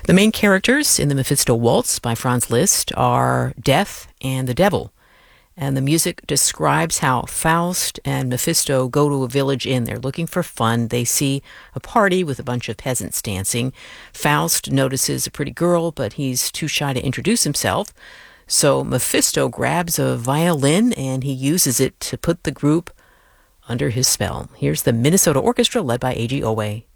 The main characters in the Mephisto Waltz by Franz Liszt are Death and the Devil. And the music describes how Faust and Mephisto go to a village inn. They're looking for fun. They see a party with a bunch of peasants dancing. Faust notices a pretty girl, but he's too shy to introduce himself. So Mephisto grabs a violin and he uses it to put the group under his spell. Here's the Minnesota Orchestra led by A.G. Owe.